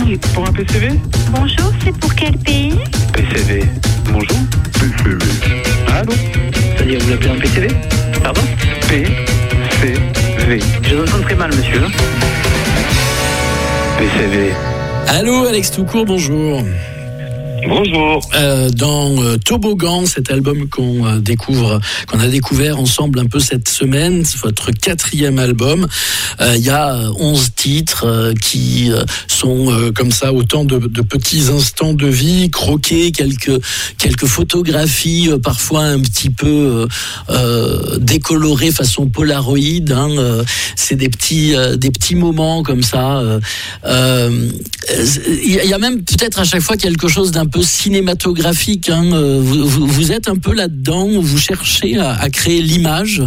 Oui, pour un PCV. Bonjour, c'est pour quel pays? PCV. Bonjour. PCV. Allô? C'est-à-dire, vous appelez un PCV? Pardon? PCV. Je vous entends très mal, monsieur. PCV. Allô, Alex Toucourt, bonjour. Bonjour. Dans Toboggan, cet album qu'on a découvert ensemble un peu cette semaine, c'est votre 4e album. Il y a 11 titres qui sont comme ça, autant de petits instants de vie, croqués, quelques photographies, parfois un petit peu décolorées façon Polaroid. C'est des petits moments comme ça. Il y a même peut-être à chaque fois quelque chose d'un peu cinématographique. Vous êtes un peu là-dedans, vous cherchez à créer l'image.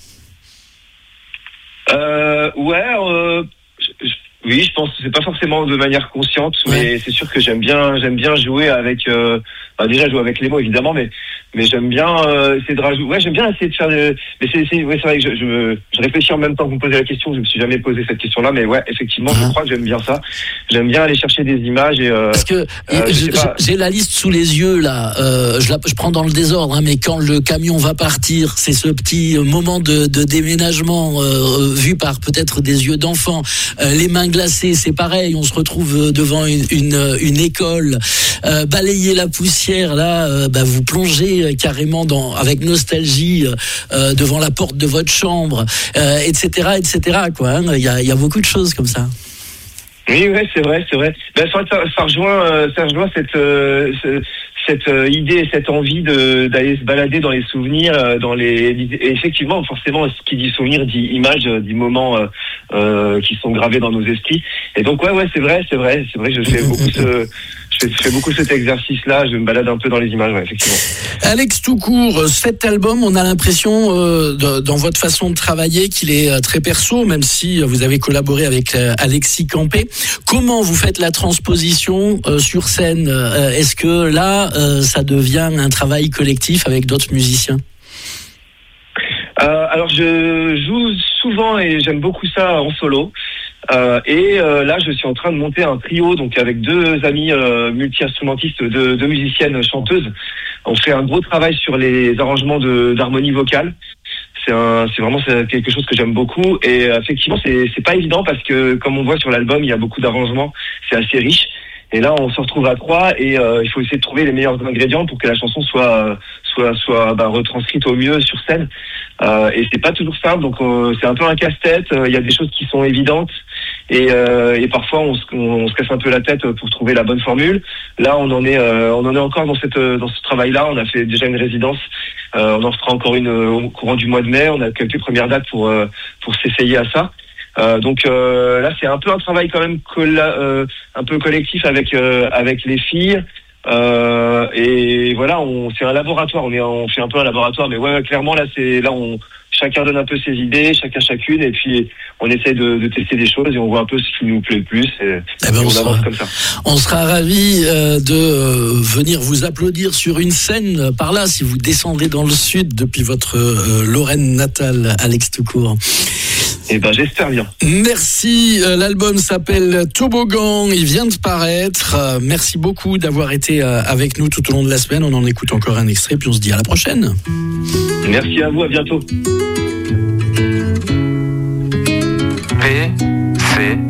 Oui, je pense que c'est pas forcément de manière consciente, mais c'est sûr que j'aime bien jouer avec. Déjà jouer avec les mots évidemment, mais j'aime bien essayer de rajouter. Ouais, j'aime bien essayer de faire. Mais c'est vrai que je réfléchis en même temps que vous me posez la question. Je me suis jamais posé cette question-là, mais ouais, effectivement, je crois que j'aime bien ça. J'aime bien aller chercher des images et. Parce que j'ai la liste sous les yeux là. Je prends dans le désordre, mais quand le camion va partir, c'est ce petit moment de déménagement vu par peut-être des yeux d'enfant. Les mains glacées, c'est pareil. On se retrouve devant une école, balayer la poussière. Là, vous plongez carrément avec nostalgie devant la porte de votre chambre, etc., quoi. Il y a beaucoup de choses comme ça. Oui, ouais, c'est vrai. Ça rejoint cette idée, cette envie d'aller se balader dans les souvenirs, et effectivement, forcément, ce qui dit souvenir dit image, dit moments qui sont gravés dans nos esprits. Et donc, ouais, c'est vrai que je fais beaucoup je fais beaucoup cet exercice-là, je me balade un peu dans les images, ouais, effectivement. Alex Toucourt, cet album, on a l'impression, dans votre façon de travailler, qu'il est très perso, même si vous avez collaboré avec Alexis Campé. Comment vous faites la transposition sur scène? Est-ce que là, ça devient un travail collectif avec d'autres musiciens? Alors, je joue souvent et j'aime beaucoup ça en solo. Là, je suis en train de monter un trio, donc avec 2 amis multi-instrumentistes, 2 musiciennes chanteuses. On fait un gros travail sur les arrangements d'harmonie vocale. C'est vraiment quelque chose que j'aime beaucoup. Et effectivement, c'est pas évident parce que, comme on voit sur l'album, il y a beaucoup d'arrangements. C'est assez riche. Et là, on se retrouve à 3 et il faut essayer de trouver les meilleurs ingrédients pour que la chanson soit retranscrite au mieux sur scène. Et c'est pas toujours simple, donc c'est un peu un casse-tête. Il y a des choses qui sont évidentes et parfois on se casse un peu la tête pour trouver la bonne formule. Là, on en est encore dans ce travail-là. On a fait déjà une résidence. On en fera encore une au courant du mois de mai. On a quelques premières dates pour s'essayer à ça. Donc là, c'est un peu un travail quand même un peu collectif avec les filles. Et voilà, c'est un laboratoire. On fait un peu un laboratoire, mais ouais, clairement là, chacun donne un peu ses idées, chacune, et puis on essaie de tester des choses et on voit un peu ce qui nous plaît le plus. Et on avance comme ça. On sera ravis de venir vous applaudir sur une scène par là si vous descendez dans le sud depuis votre Lorraine natale, Alex Toucourt. J'espère bien. Merci. L'album s'appelle Toboggan. Il vient de paraître. Merci beaucoup d'avoir été avec nous tout au long de la semaine. On en écoute encore un extrait, puis on se dit à la prochaine. Merci à vous. À bientôt. PCV.